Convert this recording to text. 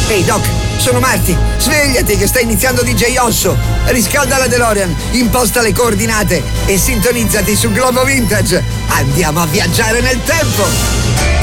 Ehi Doc, sono Marty. Svegliati che sta iniziando DJ Osso. Riscalda la DeLorean, imposta le coordinate e sintonizzati su Globo Vintage. Andiamo a viaggiare nel tempo.